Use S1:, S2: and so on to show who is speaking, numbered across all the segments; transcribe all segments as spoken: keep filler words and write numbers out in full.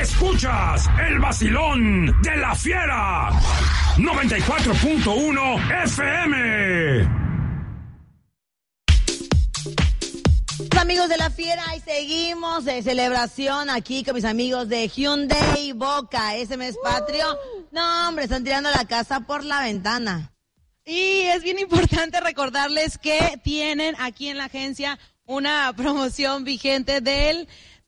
S1: Escuchas el vacilón de La Fiera. noventa y cuatro punto uno F M.
S2: Amigos de La Fiera, y seguimos de celebración aquí con mis amigos de Hyundai Boca. Ese mes patrio, no hombre, están tirando la casa por la ventana.
S3: Y es bien importante recordarles que tienen aquí en la agencia una promoción vigente del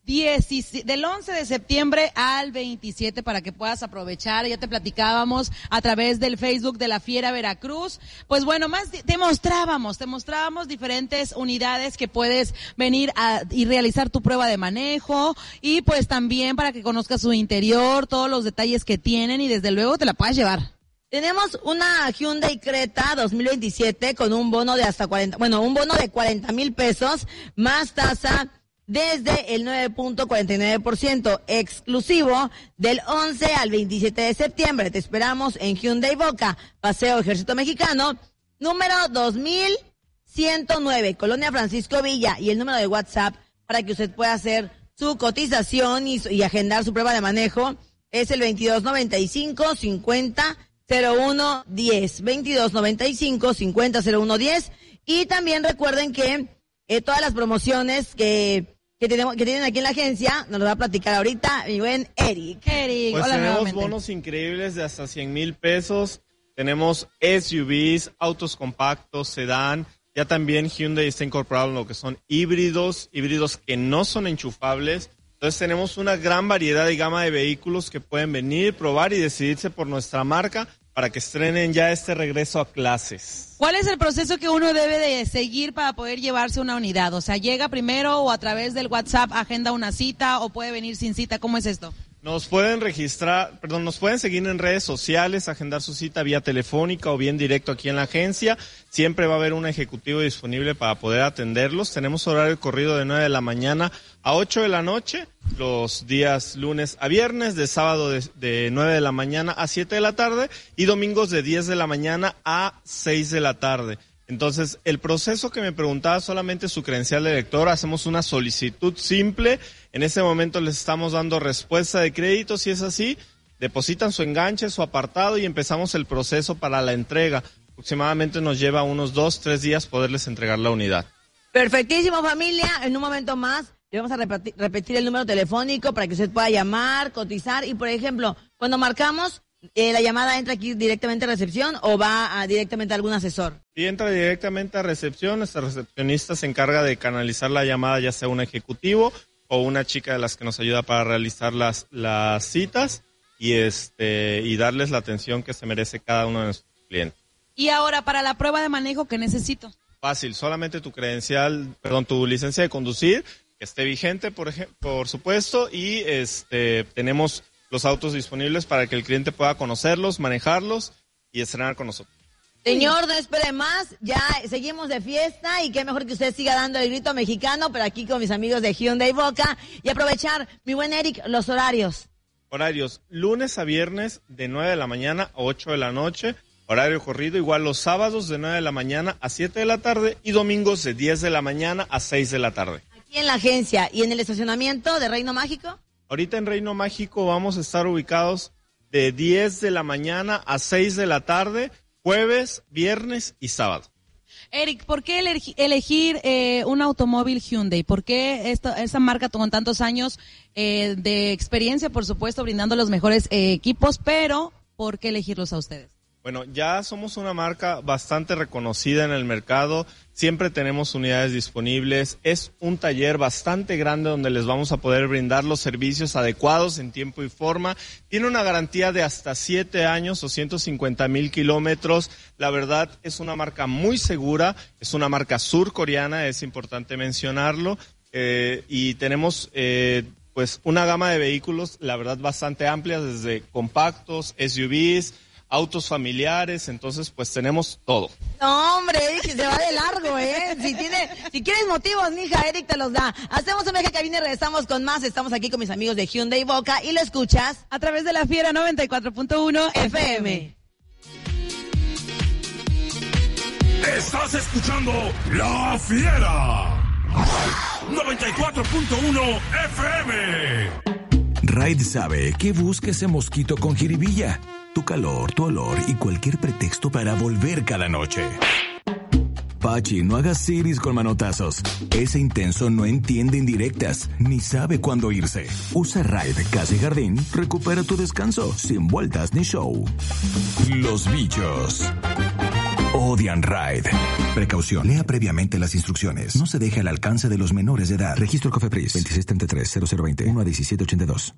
S3: diez, del once de septiembre al veintisiete para que puedas aprovechar. Ya te platicábamos a través del Facebook de La Fiera Veracruz. Pues bueno, más te mostrábamos, te mostrábamos diferentes unidades que puedes venir a, y realizar tu prueba de manejo, y pues también para que conozcas su interior, todos los detalles que tienen, y desde luego te la puedas llevar.
S2: Tenemos una Hyundai Creta dos mil veintisiete con un bono de hasta cuarenta, bueno, un bono de cuarenta mil pesos más tasa desde el nueve punto cuarenta y nueve por ciento, exclusivo del once al veintisiete de septiembre. Te esperamos en Hyundai Boca, Paseo Ejército Mexicano, número dos mil ciento nueve, Colonia Francisco Villa, y el número de WhatsApp para que usted pueda hacer su cotización y, y agendar su prueba de manejo es el veintidós noventa y cinco cincuenta cero uno diez, veintidós noventa y cinco cincuenta cero uno diez. Y también recuerden que eh, todas las promociones que Que, tenemos, que tienen aquí en la agencia, nos lo va a platicar ahorita mi buen Eric.
S3: Eric,
S4: pues
S3: hola
S4: tenemos
S3: nuevamente.
S4: Bonos increíbles de hasta cien mil pesos, tenemos S U Vs, autos compactos, sedán, ya también Hyundai está incorporado en lo que son híbridos, híbridos que no son enchufables. Entonces tenemos una gran variedad y gama de vehículos que pueden venir, probar y decidirse por nuestra marca para que estrenen ya este regreso a clases.
S3: ¿Cuál es el proceso que uno debe de seguir para poder llevarse una unidad? O sea, ¿llega primero o a través del WhatsApp agenda una cita o puede venir sin cita? ¿Cómo es esto?
S4: Nos pueden registrar, perdón, nos pueden seguir en redes sociales, agendar su cita vía telefónica o bien directo aquí en la agencia. Siempre va a haber un ejecutivo disponible para poder atenderlos. Tenemos horario corrido de nueve de la mañana a ocho de la noche, los días lunes a viernes, de sábado de, de nueve de la mañana a siete de la tarde y domingos de diez de la mañana a seis de la tarde. Entonces, el proceso que me preguntaba, solamente su credencial de lector, hacemos una solicitud simple. En ese momento les estamos dando respuesta de crédito, si es así, depositan su enganche, su apartado y empezamos el proceso para la entrega. Aproximadamente nos lleva unos dos, tres días poderles entregar la unidad.
S2: Perfectísimo, familia. En un momento más le vamos a repetir, repetir el número telefónico para que usted pueda llamar, cotizar y, por ejemplo, cuando marcamos, eh, ¿la llamada entra aquí directamente a recepción o va a, directamente a algún asesor?
S4: Y entra directamente a recepción, nuestra recepcionista se encarga de canalizar la llamada, ya sea un ejecutivo o una chica de las que nos ayuda para realizar las, las citas y este y darles la atención que se merece cada uno de nuestros clientes.
S3: Y ahora, para la prueba de manejo, ¿qué necesito?
S4: Fácil, solamente tu credencial, perdón, tu licencia de conducir, que esté vigente, por ejemplo, por supuesto, y este tenemos los autos disponibles para que el cliente pueda conocerlos, manejarlos y estrenar con nosotros.
S2: Señor, no espere más, ya seguimos de fiesta y qué mejor que usted siga dando el grito mexicano, pero aquí con mis amigos de Hyundai Boca, y aprovechar, mi buen Eric, los horarios.
S4: Horarios, lunes a viernes de nueve de la mañana a ocho de la noche, horario corrido, igual los sábados de nueve de la mañana a siete de la tarde y domingos de diez de la mañana a seis de la tarde.
S2: Aquí en la agencia y en el estacionamiento de Reino Mágico.
S4: Ahorita en Reino Mágico vamos a estar ubicados de diez de la mañana a seis de la tarde, jueves, viernes y sábado.
S3: Eric, ¿por qué elegir, elegir eh, un automóvil Hyundai? ¿Por qué esta, esta marca con tantos años eh, de experiencia, por supuesto, brindando los mejores eh, equipos, pero ¿por qué elegirlos a ustedes?
S4: Bueno, ya somos una marca bastante reconocida en el mercado, siempre tenemos unidades disponibles, es un taller bastante grande donde les vamos a poder brindar los servicios adecuados en tiempo y forma, tiene una garantía de hasta siete años o ciento cincuenta mil kilómetros, la verdad es una marca muy segura, es una marca surcoreana, es importante mencionarlo, eh, y tenemos eh, pues una gama de vehículos, la verdad bastante amplia, desde compactos, S U Vs, autos familiares, entonces pues tenemos todo.
S2: No, hombre, Eric se va de largo, ¿eh? Si tiene, si quieres motivos, mija, Eric te los da. Hacemos un viaje a cabina y regresamos con más. Estamos aquí con mis amigos de Hyundai Boca y lo escuchas
S3: a través de La Fiera noventa y cuatro punto uno F M.
S1: Estás escuchando La Fiera noventa y cuatro punto uno F M.
S5: Raid sabe que busca ese mosquito con jiribilla. Tu calor, tu olor y cualquier pretexto para volver cada noche. Pachi, no hagas siris con manotazos. Ese intenso no entiende indirectas, ni sabe cuándo irse. Usa Raid Casa y Jardín, recupera tu descanso, sin vueltas ni show. Los bichos odian Raid. Precaución, lea previamente las instrucciones. No se deje al alcance de los menores de edad. Registro Cofepris veintiséis treinta y tres cero cero veinte uno a diecisiete ochenta y dos.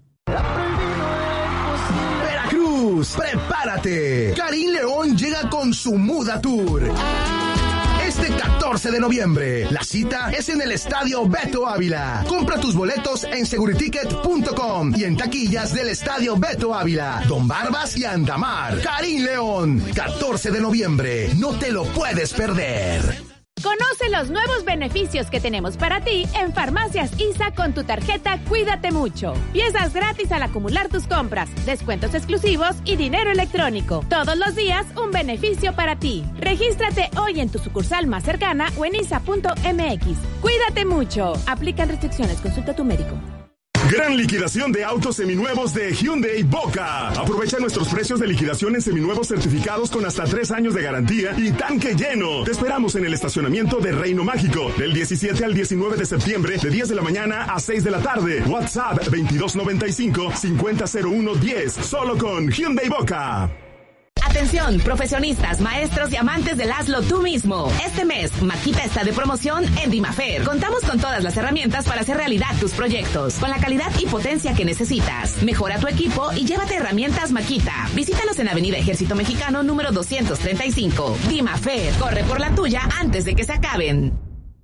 S6: Veracruz, prepárate. Karim León llega con su Muda Tour. Este catorce de noviembre, la cita es en el Estadio Beto Ávila. Compra tus boletos en seguriticket punto com y en taquillas del Estadio Beto Ávila, Don Barbas y Andamar. Karim León, catorce de noviembre, no te lo puedes perder.
S7: Conoce los nuevos beneficios que tenemos para ti en Farmacias I S A con tu tarjeta Cuídate Mucho. Piezas gratis al acumular tus compras, descuentos exclusivos y dinero electrónico. Todos los días un beneficio para ti. Regístrate hoy en tu sucursal más cercana o en isa punto m x. Cuídate mucho. Aplican restricciones. Consulta a tu médico.
S1: Gran liquidación de autos seminuevos de Hyundai Boca. Aprovecha nuestros precios de liquidación en seminuevos certificados con hasta tres años de garantía y tanque lleno. Te esperamos en el estacionamiento de Reino Mágico del diecisiete al diecinueve de septiembre de diez de la mañana a seis de la tarde. WhatsApp veintidós noventa y cinco cincuenta cero uno diez. Solo con Hyundai Boca.
S8: Atención, profesionistas, maestros y amantes del hazlo tú mismo. Este mes, Makita está de promoción en Dimafer. Contamos con todas las herramientas para hacer realidad tus proyectos, con la calidad y potencia que necesitas. Mejora tu equipo y llévate herramientas Makita. Visítanos en Avenida Ejército Mexicano número doscientos treinta y cinco. Dimafer, corre por la tuya antes de que se acaben.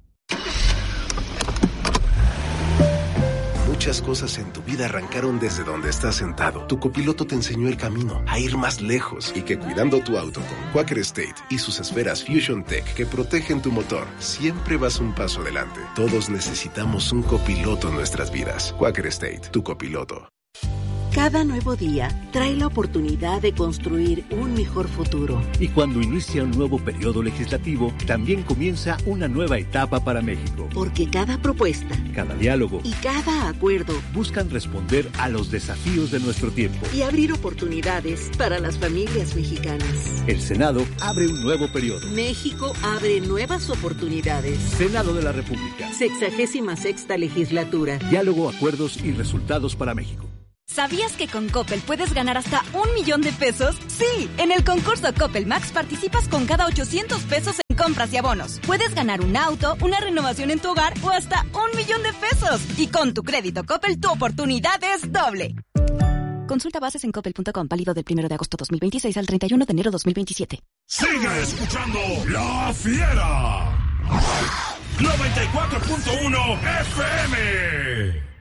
S9: Muchas cosas en tu vida arrancaron desde donde estás sentado. Tu copiloto te enseñó el camino a ir más lejos y que cuidando tu auto con Quaker State y sus esferas Fusion Tech que protegen tu motor, siempre vas un paso adelante. Todos necesitamos un copiloto en nuestras vidas. Quaker State, tu copiloto.
S10: Cada nuevo día trae la oportunidad de construir un mejor futuro.
S11: Y cuando inicia un nuevo periodo legislativo, también comienza una nueva etapa para México.
S10: Porque cada propuesta,
S11: cada diálogo
S10: y cada acuerdo
S11: buscan responder a los desafíos de nuestro tiempo
S10: y abrir oportunidades para las familias mexicanas.
S11: El Senado abre un nuevo periodo.
S10: México abre nuevas oportunidades.
S11: Senado de la República.
S10: Sexagésima sexta legislatura.
S11: Diálogo, acuerdos y resultados para México.
S12: ¿Sabías que con Coppel puedes ganar hasta un millón de pesos? Sí, en el concurso Coppel Max participas con cada ochocientos pesos en compras y abonos. Puedes ganar un auto, una renovación en tu hogar o hasta un millón de pesos. Y con tu crédito Coppel, tu oportunidad es doble.
S13: Consulta bases en coppel punto com, válido del primero de agosto dos mil veintiséis al treinta y uno de enero dos mil veintisiete.
S1: Sigue escuchando La Fiera. noventa y cuatro punto uno F M.